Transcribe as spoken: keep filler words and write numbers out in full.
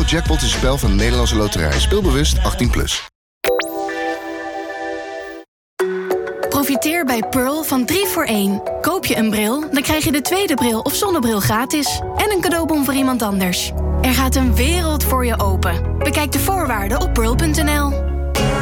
Eurojackpot is een spel van de Nederlandse Loterij. Speel bewust, achttien plus. Profiteer bij Pearl van drie voor één. Koop je een bril, dan krijg je de tweede bril of zonnebril gratis. En een cadeaubon voor iemand anders. Er gaat een wereld voor je open. Bekijk de voorwaarden op pearl punt n l.